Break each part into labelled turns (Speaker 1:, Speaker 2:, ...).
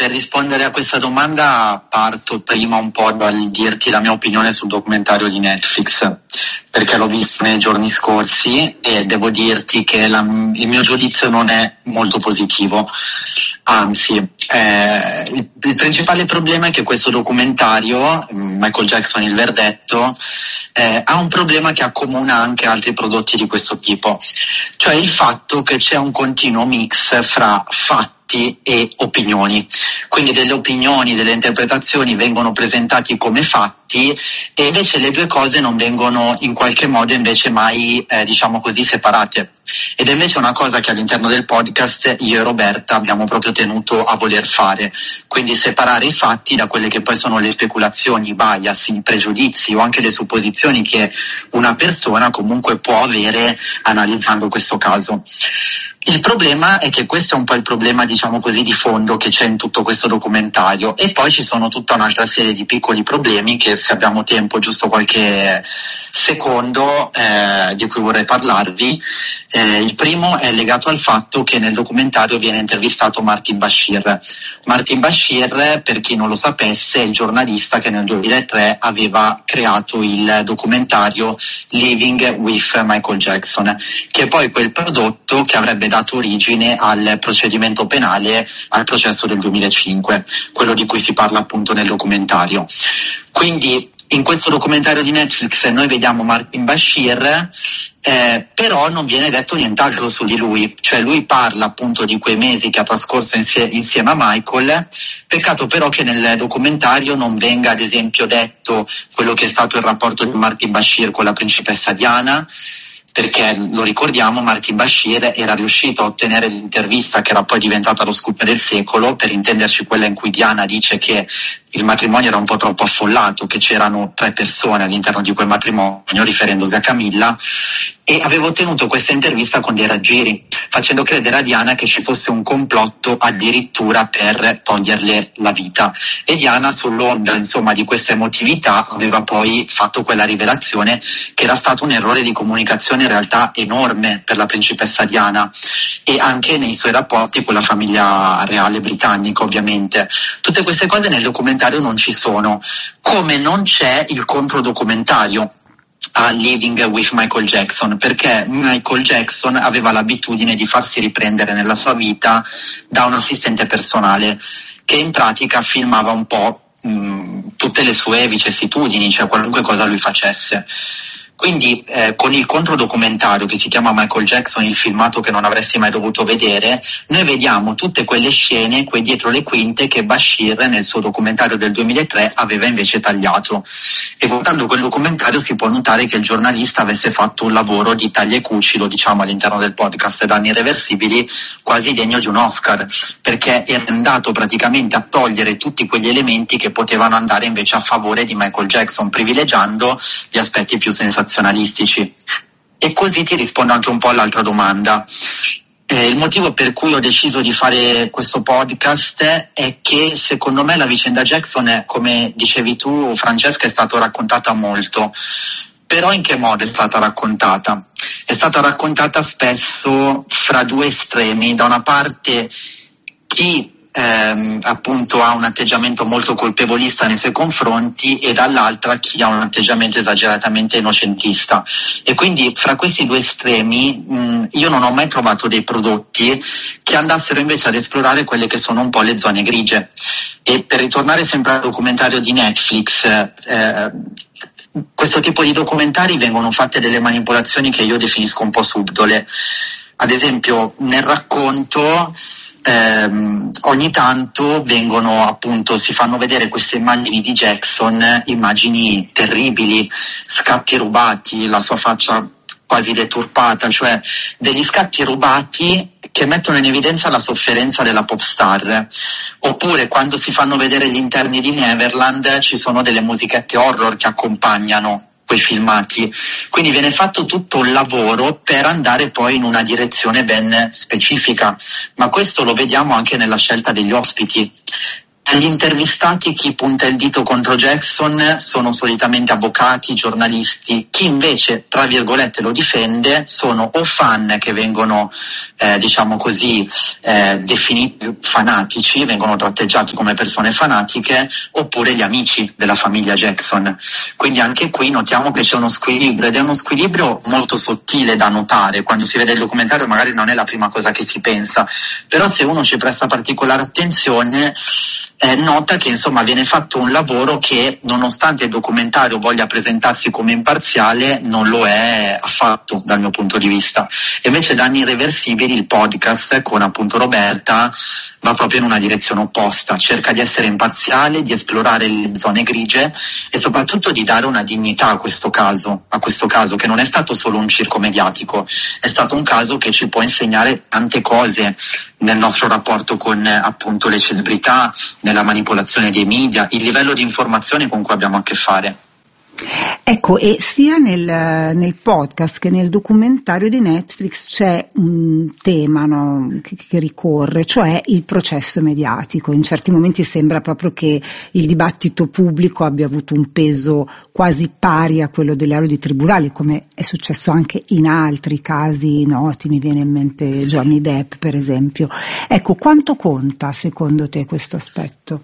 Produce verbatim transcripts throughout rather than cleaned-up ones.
Speaker 1: per rispondere a questa domanda parto prima un po' dal dirti la mia opinione sul documentario di Netflix, perché l'ho visto nei giorni scorsi e devo dirti che la, il mio giudizio non è molto positivo, anzi eh, il, il principale problema è che questo documentario, Michael Jackson il verdetto, eh, ha un problema che accomuna anche altri prodotti di questo tipo, cioè il fatto che c'è un continuo mix fra fatti e opinioni, quindi delle opinioni, delle interpretazioni vengono presentati come fatti e invece le due cose non vengono in qualche modo invece mai eh, diciamo così separate, ed è invece una cosa che all'interno del podcast io e Roberta abbiamo proprio tenuto a voler fare, quindi separare i fatti da quelle che poi sono le speculazioni, i bias, i pregiudizi o anche le supposizioni che una persona comunque può avere analizzando questo caso. Il problema è che questo è un po' il problema, diciamo così, di fondo che c'è in tutto questo documentario, e poi ci sono tutta un'altra serie di piccoli problemi che, se abbiamo tempo, giusto qualche secondo, eh, di cui vorrei parlarvi. Eh, il primo è legato al fatto che nel documentario viene intervistato Martin Bashir. Martin Bashir, per chi non lo sapesse, è il giornalista che nel duemilatré aveva creato il documentario Living with Michael Jackson, che è poi quel prodotto che avrebbe dato origine al procedimento penale, al processo del duemilacinque, quello di cui si parla appunto nel documentario. Quindi in questo documentario di Netflix noi vediamo Martin Bashir, eh, però non viene detto nient'altro su di lui, cioè lui parla appunto di quei mesi che ha trascorso insie- insieme a Michael. Peccato però che nel documentario non venga ad esempio detto quello che è stato il rapporto di Martin Bashir con la principessa Diana, perché lo ricordiamo, Martin Bashir era riuscito a ottenere l'intervista che era poi diventata lo scoop del secolo, per intenderci quella in cui Diana dice che il matrimonio era un po' troppo affollato, che c'erano tre persone all'interno di quel matrimonio, riferendosi a Camilla, e aveva ottenuto questa intervista con dei raggiri, facendo credere a Diana che ci fosse un complotto addirittura per toglierle la vita, e Diana, sull'onda insomma di questa emotività, aveva poi fatto quella rivelazione che era stato un errore di comunicazione in realtà enorme per la principessa Diana e anche nei suoi rapporti con la famiglia reale britannica, ovviamente. Tutte queste cose nel documentario non ci sono, come non c'è il controdocumentario a Living with Michael Jackson, perché Michael Jackson aveva l'abitudine di farsi riprendere nella sua vita da un assistente personale che in pratica filmava un po' mh, tutte le sue vicissitudini, cioè qualunque cosa lui facesse. Quindi eh, con il controdocumentario che si chiama Michael Jackson, il filmato che non avresti mai dovuto vedere, noi vediamo tutte quelle scene, quei dietro le quinte, che Bashir nel suo documentario del duemilatré aveva invece tagliato. E guardando quel documentario si può notare che il giornalista avesse fatto un lavoro di taglia e cuci, lo diciamo all'interno del podcast Danni Irreversibili, quasi degno di un Oscar, perché era andato praticamente a togliere tutti quegli elementi che potevano andare invece a favore di Michael Jackson, privilegiando gli aspetti più sensazionalistici. E così ti rispondo anche un po' all'altra domanda. Eh, il motivo per cui ho deciso di fare questo podcast è che secondo me la vicenda Jackson è, come dicevi tu Francesca, è stata raccontata molto. Però in che modo è stata raccontata? È stata raccontata spesso fra due estremi: da una parte chi Ehm, appunto ha un atteggiamento molto colpevolista nei suoi confronti, e dall'altra chi ha un atteggiamento esageratamente innocentista, e quindi fra questi due estremi mh, io non ho mai trovato dei prodotti che andassero invece ad esplorare quelle che sono un po' le zone grigie. E per ritornare sempre al documentario di Netflix, eh, questo tipo di documentari vengono fatte delle manipolazioni che io definisco un po' subdole. Ad esempio nel racconto ehm, ogni tanto vengono appunto, si fanno vedere queste immagini di Jackson, immagini terribili, scatti rubati, la sua faccia quasi deturpata, cioè degli scatti rubati che mettono in evidenza la sofferenza della pop star. Oppure quando si fanno vedere gli interni di Neverland ci sono delle musichette horror che accompagnano quei filmati, quindi viene fatto tutto un lavoro per andare poi in una direzione ben specifica, ma questo lo vediamo anche nella scelta degli ospiti. Gli intervistati, chi punta il dito contro Jackson, sono solitamente avvocati, giornalisti. Chi invece, tra virgolette, lo difende sono o fan che vengono, eh, diciamo così, eh, definiti fanatici, vengono tratteggiati come persone fanatiche, oppure gli amici della famiglia Jackson. Quindi anche qui notiamo che c'è uno squilibrio, ed è uno squilibrio molto sottile da notare. Quando si vede il documentario magari non è la prima cosa che si pensa, però se uno ci presta particolare attenzione, Eh, nota che insomma viene fatto un lavoro che, nonostante il documentario voglia presentarsi come imparziale, non lo è affatto dal mio punto di vista. E invece Danni Irreversibili, il podcast con appunto Roberta, va proprio in una direzione opposta, cerca di essere imparziale, di esplorare le zone grigie e soprattutto di dare una dignità a questo caso, a questo caso che non è stato solo un circo mediatico, è stato un caso che ci può insegnare tante cose nel nostro rapporto con appunto le celebrità, nella manipolazione dei media, il livello di informazione con cui abbiamo a che fare.
Speaker 2: Ecco, e sia nel, nel podcast che nel documentario di Netflix c'è un tema, no, che, che ricorre, cioè il processo mediatico. In certi momenti sembra proprio che il dibattito pubblico abbia avuto un peso quasi pari a quello delle aule di tribunale, come è successo anche in altri casi noti, mi viene in mente Johnny Depp per esempio. Ecco, quanto conta secondo te questo aspetto?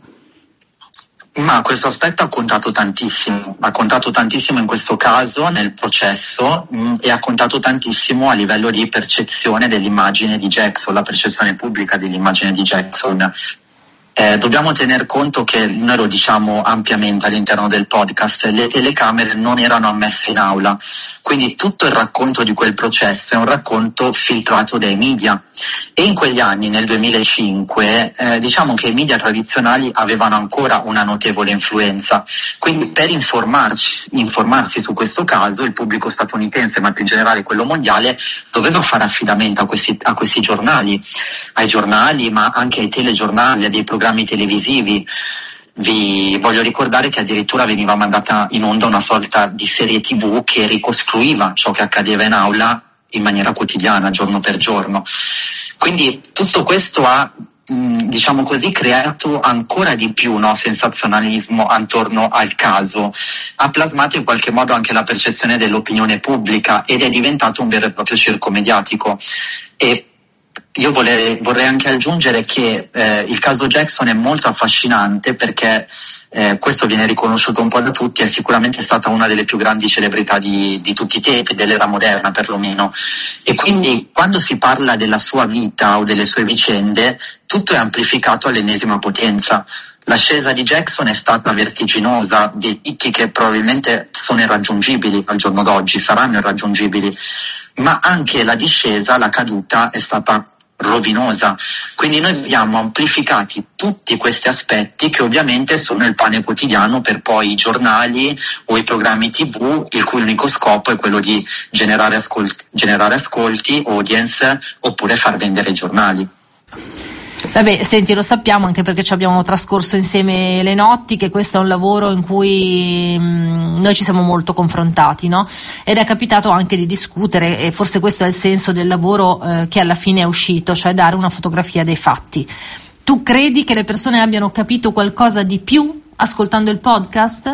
Speaker 1: Ma questo aspetto ha contato tantissimo, ha contato tantissimo in questo caso nel processo mh, e ha contato tantissimo a livello di percezione dell'immagine di Jackson, la percezione pubblica dell'immagine di Jackson. Eh, dobbiamo tener conto che, noi lo diciamo ampiamente all'interno del podcast, le telecamere non erano ammesse in aula, quindi tutto il racconto di quel processo è un racconto filtrato dai media, e in quegli anni, nel duemilacinque, eh, diciamo che i media tradizionali avevano ancora una notevole influenza, quindi per informarci, informarsi su questo caso il pubblico statunitense, ma più in generale quello mondiale, doveva fare affidamento a questi, a questi giornali, ai giornali ma anche ai telegiornali, a dei programmi televisivi. Vi voglio ricordare che addirittura veniva mandata in onda una sorta di serie tivù che ricostruiva ciò che accadeva in aula in maniera quotidiana, giorno per giorno. Quindi tutto questo ha, mh, diciamo così, creato ancora di più, no, sensazionalismo attorno al caso, ha plasmato in qualche modo anche la percezione dell'opinione pubblica ed è diventato un vero e proprio circo mediatico. E io vorrei, vorrei anche aggiungere che eh, il caso Jackson è molto affascinante perché eh, questo viene riconosciuto un po' da tutti, è sicuramente stata una delle più grandi celebrità di, di tutti i tempi, dell'era moderna perlomeno, e quindi quando si parla della sua vita o delle sue vicende tutto è amplificato all'ennesima potenza. L'ascesa di Jackson è stata vertiginosa, di picchi che probabilmente sono irraggiungibili al giorno d'oggi, saranno irraggiungibili, ma anche la discesa, la caduta è stata rovinosa. Quindi noi abbiamo amplificati tutti questi aspetti che ovviamente sono il pane quotidiano per poi i giornali o i programmi tivù, il cui unico scopo è quello di generare ascolti, generare ascolti, audience, oppure far vendere i giornali.
Speaker 3: Vabbè, senti, lo sappiamo anche perché ci abbiamo trascorso insieme le notti, che questo è un lavoro in cui mh, noi ci siamo molto confrontati, no? Ed è capitato anche di discutere, e forse questo è il senso del lavoro eh, che alla fine è uscito, cioè dare una fotografia dei fatti. Tu credi che le persone abbiano capito qualcosa di più ascoltando il podcast?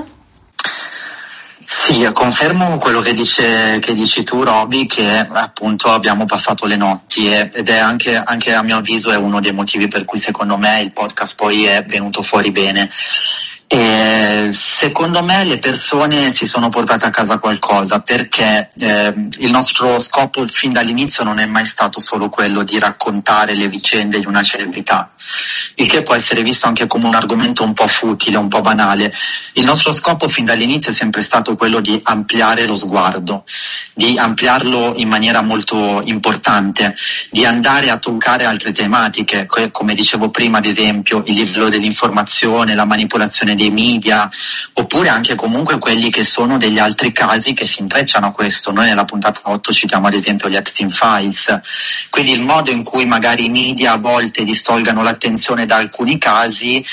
Speaker 1: Sì, confermo quello che dice che dici tu, Roby, che appunto abbiamo passato le notti e, ed è anche, anche a mio avviso è uno dei motivi per cui secondo me il podcast poi è venuto fuori bene. E secondo me le persone si sono portate a casa qualcosa perché eh, il nostro scopo fin dall'inizio non è mai stato solo quello di raccontare le vicende di una celebrità, il che può essere visto anche come un argomento un po' futile, un po' banale. Il nostro scopo fin dall'inizio è sempre stato quello di ampliare lo sguardo, di ampliarlo in maniera molto importante, di andare a toccare altre tematiche, come dicevo prima, ad esempio il livello dell'informazione, la manipolazione dei media, oppure anche comunque quelli che sono degli altri casi che si intrecciano a questo. Noi nella puntata otto citiamo ad esempio gli Epstein Files, quindi il modo in cui magari i media a volte distolgano l'attenzione da alcuni casi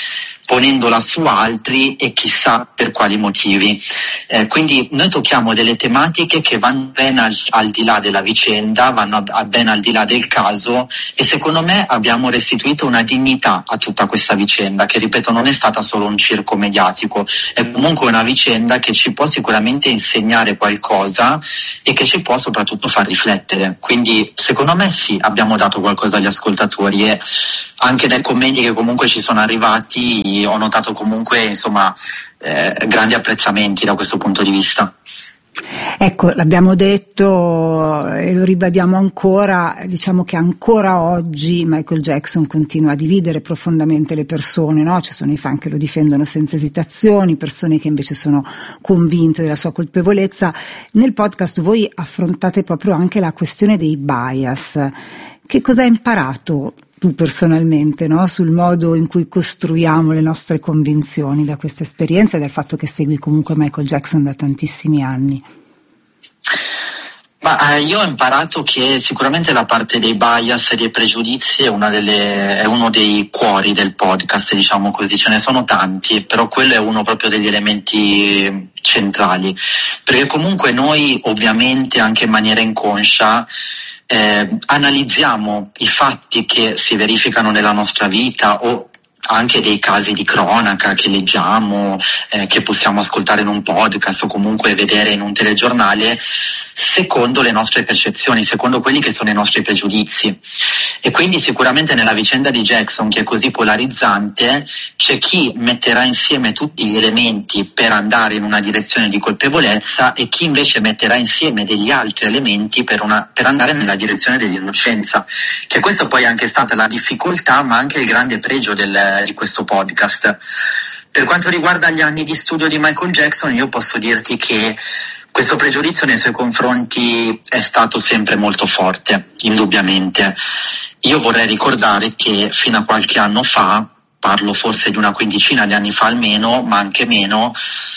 Speaker 1: ponendola su altri e chissà per quali motivi. Eh, quindi noi tocchiamo delle tematiche che vanno ben al, al di là della vicenda, vanno a, a ben al di là del caso, e secondo me abbiamo restituito una dignità a tutta questa vicenda, che ripeto non è stata solo un circo mediatico, è comunque una vicenda che ci può sicuramente insegnare qualcosa e che ci può soprattutto far riflettere. Quindi secondo me sì, abbiamo dato qualcosa agli ascoltatori, e anche dai commenti che comunque ci sono arrivati ho notato comunque insomma eh, grandi apprezzamenti da questo punto di vista.
Speaker 2: Ecco, l'abbiamo detto e lo ribadiamo ancora, diciamo che ancora oggi Michael Jackson continua a dividere profondamente le persone, no? Ci sono i fan che lo difendono senza esitazioni, persone che invece sono convinte della sua colpevolezza. Nel podcast voi affrontate proprio anche la questione dei bias. Che cosa hai imparato tu personalmente, no? Sul modo in cui costruiamo le nostre convinzioni da questa esperienza e dal fatto che segui comunque Michael Jackson da tantissimi anni?
Speaker 1: Ma eh, io ho imparato che sicuramente la parte dei bias e dei pregiudizi è una delle è uno dei cuori del podcast, diciamo così. Ce ne sono tanti, però quello è uno proprio degli elementi centrali, perché comunque noi ovviamente anche in maniera inconscia Eh, analizziamo i fatti che si verificano nella nostra vita, o anche dei casi di cronaca che leggiamo, eh, che possiamo ascoltare in un podcast o comunque vedere in un telegiornale, secondo le nostre percezioni, secondo quelli che sono i nostri pregiudizi. E quindi sicuramente nella vicenda di Jackson, che è così polarizzante, c'è chi metterà insieme tutti gli elementi per andare in una direzione di colpevolezza e chi invece metterà insieme degli altri elementi per, una, per andare nella direzione dell'innocenza, che questa poi è anche stata la difficoltà ma anche il grande pregio del, di questo podcast. Per quanto riguarda gli anni di studio di Michael Jackson, io posso dirti che questo pregiudizio nei suoi confronti è stato sempre molto forte, indubbiamente. Io vorrei ricordare che fino a qualche anno fa, parlo forse di una quindicina di anni fa almeno, ma anche meno,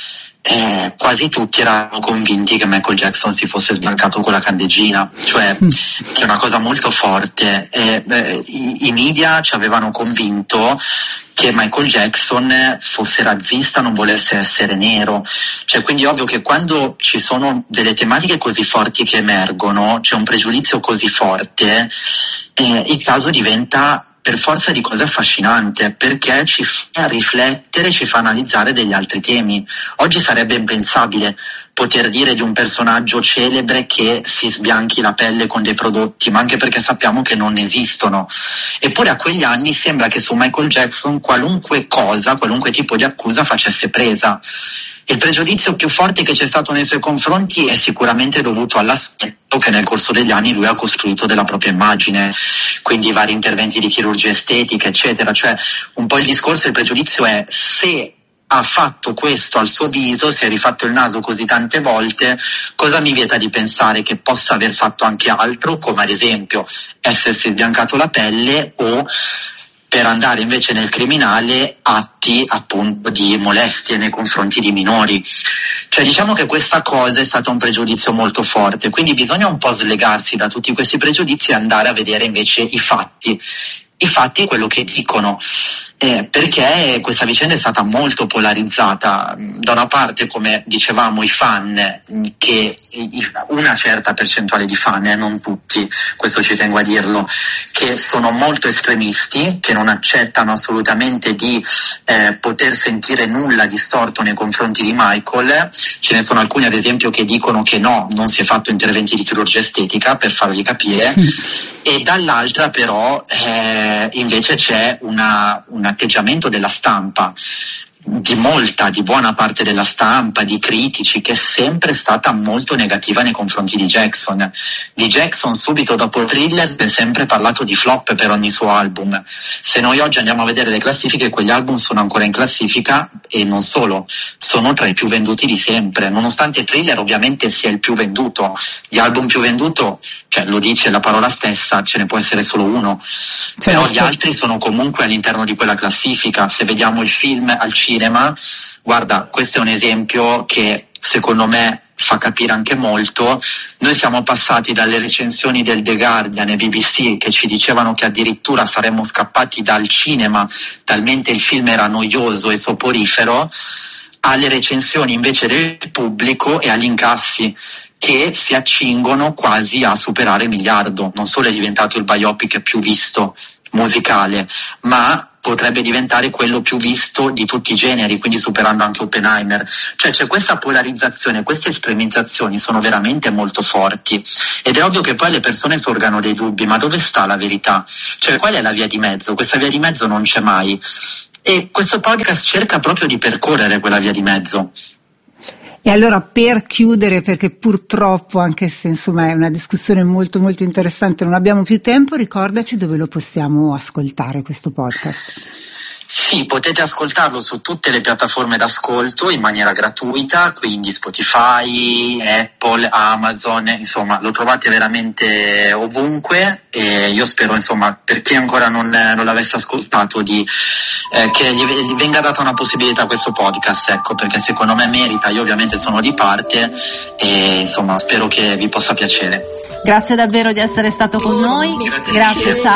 Speaker 1: eh, quasi tutti erano convinti che Michael Jackson si fosse sbiancato con la candeggina, cioè c'è una cosa molto forte. Eh, eh, i, i media ci avevano convinto che Michael Jackson fosse razzista, non volesse essere nero, cioè quindi è ovvio che quando ci sono delle tematiche così forti che emergono, c'è un pregiudizio così forte, eh, il caso diventa per forza di cose affascinante, perché ci fa riflettere, ci fa analizzare degli altri temi. Oggi sarebbe impensabile poter dire di un personaggio celebre che si sbianchi la pelle con dei prodotti, ma anche perché sappiamo che non esistono. Eppure a quegli anni sembra che su Michael Jackson qualunque cosa, qualunque tipo di accusa facesse presa. Il pregiudizio più forte che c'è stato nei suoi confronti è sicuramente dovuto all'aspetto che nel corso degli anni lui ha costruito della propria immagine, quindi vari interventi di chirurgia estetica, eccetera. Cioè un po' il discorso del pregiudizio è: se ha fatto questo al suo viso, si è rifatto il naso così tante volte, cosa mi vieta di pensare che possa aver fatto anche altro, come ad esempio essersi sbiancato la pelle o, per andare invece nel criminale, atti appunto di molestie nei confronti di minori. Cioè diciamo che questa cosa è stata un pregiudizio molto forte, quindi bisogna un po' slegarsi da tutti questi pregiudizi e andare a vedere invece i fatti. I fatti è quello che dicono. Eh, perché questa vicenda è stata molto polarizzata. Da una parte, come dicevamo, i fan, che una certa percentuale di fan, eh, non tutti, questo ci tengo a dirlo, che sono molto estremisti, che non accettano assolutamente di eh, poter sentire nulla di storto nei confronti di Michael. Ce ne sono alcuni ad esempio che dicono che no, non si è fatto interventi di chirurgia estetica, per farvi capire. E dall'altra però eh, invece c'è una, un atteggiamento della stampa, di molta, di buona parte della stampa, di critici, che è sempre stata molto negativa nei confronti di Jackson. Di Jackson subito dopo Thriller si è sempre parlato di flop per ogni suo album. Se noi oggi andiamo a vedere le classifiche, quegli album sono ancora in classifica, e non solo, sono tra i più venduti di sempre, nonostante Thriller ovviamente sia il più venduto. Di album più venduto, cioè lo dice la parola stessa, ce ne può essere solo uno, certo. Però gli altri sono comunque all'interno di quella classifica. Se vediamo il film al cinema, guarda, questo è un esempio che secondo me fa capire anche molto. Noi siamo passati dalle recensioni del The Guardian e B B C che ci dicevano che addirittura saremmo scappati dal cinema talmente il film era noioso e soporifero, alle recensioni invece del pubblico e agli incassi che si accingono quasi a superare il miliardo. Non solo è diventato il biopic più visto musicale, ma potrebbe diventare quello più visto di tutti i generi, quindi superando anche Oppenheimer. Cioè c'è questa polarizzazione, queste estremizzazioni sono veramente molto forti ed è ovvio che poi le persone sorgano dei dubbi, ma dove sta la verità? Cioè qual è la via di mezzo? Questa via di mezzo non c'è mai e questo podcast cerca proprio di percorrere quella via di mezzo.
Speaker 2: E allora, per chiudere, perché purtroppo, anche se insomma è una discussione molto molto interessante, non abbiamo più tempo, ricordaci dove lo possiamo ascoltare questo podcast.
Speaker 1: Sì, potete ascoltarlo su tutte le piattaforme d'ascolto in maniera gratuita, quindi Spotify, Apple, Amazon, insomma lo trovate veramente ovunque e io spero, insomma, per chi ancora non, non l'avesse ascoltato, di eh, che gli, gli venga data una possibilità a questo podcast, ecco, perché secondo me merita. Io ovviamente sono di parte e insomma spero che vi possa piacere.
Speaker 3: Grazie davvero di essere stato con noi.
Speaker 1: Grazie,
Speaker 3: Grazie, ciao.